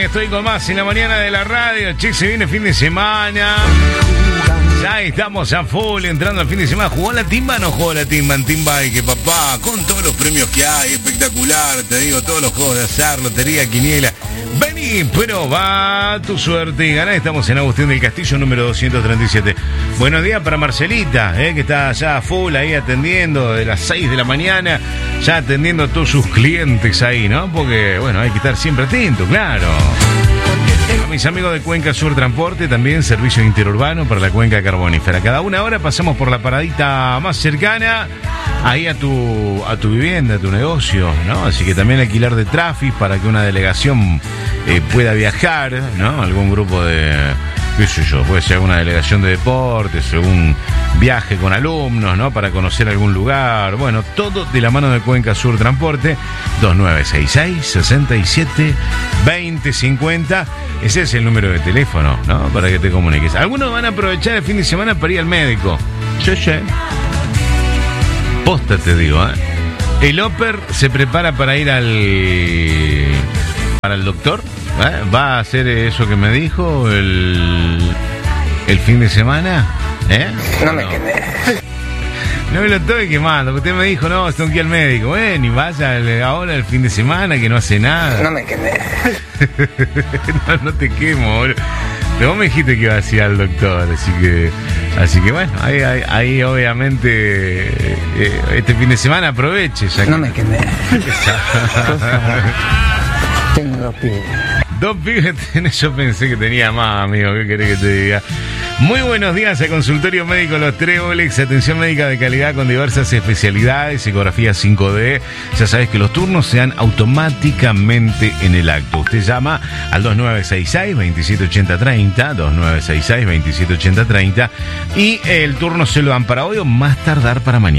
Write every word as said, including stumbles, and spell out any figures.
estoy con más en la mañana de la radio. Che, se viene fin de semana. Ya estamos a full entrando al fin de semana. ¿Jugó la timba o no jugó la timba en Team Bike, papá? Con todos los premios que hay, espectacular. Te digo, todos los juegos de azar, lotería, quiniela. Vení, pero va tu suerte y ganá. Estamos en Agustín del Castillo, número doscientos treinta y siete. Buenos días para Marcelita, eh, que está ya a full ahí atendiendo de las seis de la mañana. Ya atendiendo a todos sus clientes ahí, ¿no? Porque, bueno, hay que estar siempre atento, claro. A mis amigos de Cuenca Sur Transporte, también servicio interurbano para la cuenca carbonífera. Cada una hora pasamos por la paradita más cercana, ahí a tu a tu vivienda, a tu negocio, ¿no? Así que también alquilar de tráfico para que una delegación eh, pueda viajar, ¿no? Algún grupo de, qué sé yo, puede ser alguna delegación de deportes, algún viaje con alumnos, ¿no? Para conocer algún lugar. Bueno, todo de la mano de Cuenca Sur Transporte. Dos nueve seis seis, seis siete, dos cero cinco cero. Ese es el número de teléfono, ¿no? Para que te comuniques. Algunos van a aprovechar el fin de semana para ir al médico. Yo, yo. Posta te digo, ¿eh? El Oper se prepara para ir al... para el doctor. ¿Eh? Va a hacer eso que me dijo el... el fin de semana. ¿Eh? No me quemé. No me lo estoy quemando. Usted me dijo, no, tengo que ir al médico. Bueno, y vaya ahora el fin de semana que no hace nada. No me quemé. no, no te quemo, boludo. Pero vos me dijiste que iba a ir al doctor, así que... Así que bueno, ahí, ahí, ahí obviamente eh, este fin de semana aproveche. Ya que... No me quemé. Tengo dos pibes. Dos pibes tenés, yo pensé que tenía más, amigo, ¿qué querés que te diga? Muy buenos días a Consultorio Médico Los Tréboles, atención médica de calidad con diversas especialidades, ecografía cinco D. Ya sabes que los turnos se dan automáticamente en el acto. Usted llama al dos nueve seis seis, dos siete ocho cero tres cero, dos nueve seis seis, dos siete ocho cero tres cero y el turno se lo dan para hoy o más tardar para mañana.